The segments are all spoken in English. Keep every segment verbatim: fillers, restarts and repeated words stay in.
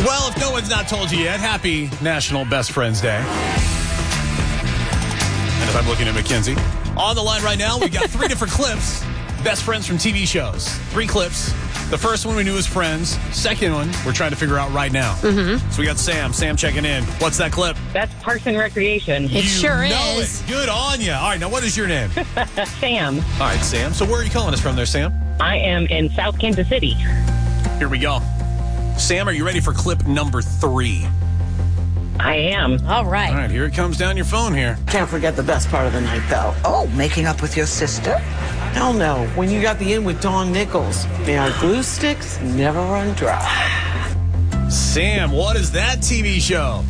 Well, if no one's not told you yet, happy National Best Friends Day. And if I'm looking at Mackenzie, on the line right now, we've got three different clips. Best friends from T V shows. Three clips. The first one we knew was Friends. Second one, we're trying to figure out right now. Mm-hmm. So we got Sam. Sam checking in. What's that clip? That's Parks and Recreation. It You sure know is. It. Good on you. All right, now what is your name? Sam. All right, Sam. So where are you calling us from there, Sam? I am in South Kansas City. Here we go. Sam, are you ready for clip number three? I am. All right. All right, here it comes down your phone here. Can't forget the best part of the night, though. Oh, making up with your sister? Hell no. When you got the in with Dawn Nichols, may our glue sticks never run dry. Sam, what is that T V show?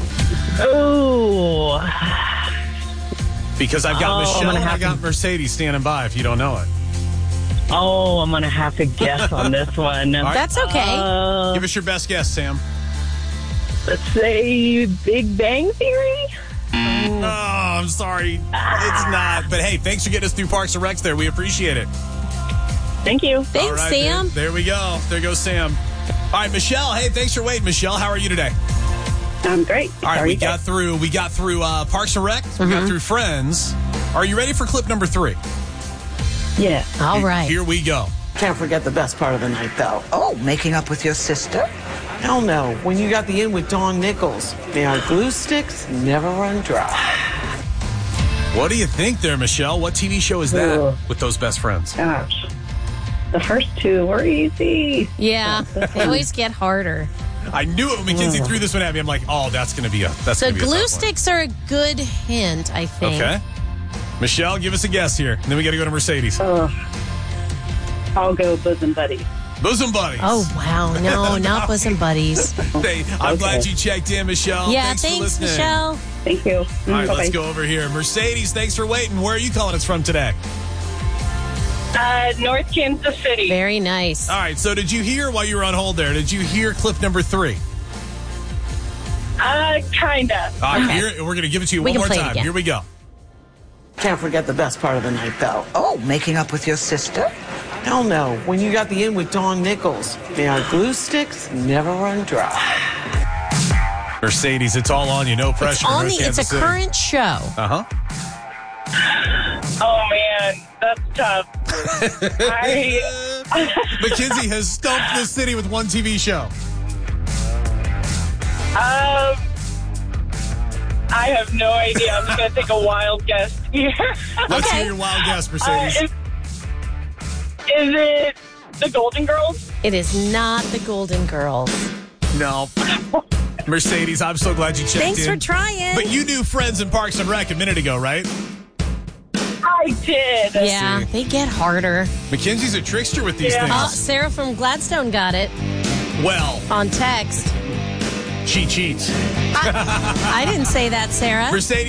Oh. Because I've got Oh, I'm Michelle gonna and I have got to- Mercedes standing by if you don't know it. Oh, I'm going to have to guess on this one. right. That's okay. Uh, Give us your best guess, Sam. let's say Big Bang Theory? Oh, I'm sorry. It's not. But hey, thanks for getting us through Parks and Recs there. We appreciate it. Thank you. Thanks, All right, Sam. There, there we go. There goes Sam. All right, Michelle. Hey, thanks for waiting, Michelle. How are you today? I'm great. All right, How are we you got guys? through. We got through uh, Parks and Recs. We got through Friends. Are you ready for clip number three? Yeah. All right. Here we go. Can't forget the best part of the night, though. Oh, making up with your sister? Hell no. When you got the in with Dawn Nichols, may our glue sticks never run dry. What do you think there, Michelle? What T V show is that Ugh. with those best friends? Gosh. The first two were easy. Yeah, they always get harder. I knew it when Mackenzie threw this one at me. I'm like, oh, that's going to be a that's So going to be a glue tough one. sticks are a good hint, I think. Okay. Michelle, give us a guess here. And then we got to go to Mercedes. Uh, I'll go Bosom Buddies. Bosom Buddies. Oh, wow. No, not bosom buddies. Hey, I'm Okay. glad you checked in, Michelle. Yeah, thanks, for thanks, listening. Michelle. Thank you. All right, Bye-bye. let's go over here. Mercedes, thanks for waiting. Where are you calling us from today? Uh, North Kansas City. Very nice. All right, so did you hear while you were on hold there? Did you hear clip number three? Uh, kinda. All right, Okay. here, we're going to give it to you We one can more play it time. again. Here we go. Can't forget the best part of the night, though. Oh, making up with your sister? Hell no. When you got the in with Dawn Nichols, may our glue sticks never run dry. Mercedes, it's all on you. No pressure. It's on North the, it's a Kansas City. current show. Uh-huh. Oh, man. That's tough. I, Mackenzie has stumped the city with one T V show. um, I have no idea. I'm just going to take a wild guess here. Let's Okay. hear your wild guess, Uh, Mercedes. is, is it the Golden Girls? It is not the Golden Girls. No. Mercedes, I'm so glad you checked Thanks in. for trying. But you knew Friends and Parks and Rec a minute ago, right? I did. Yeah, see. they get harder. Mackenzie's a trickster with these Yeah. Uh, things. Sarah from Gladstone got it Well, on text. she cheats. I didn't say that, Sarah. Mercedes.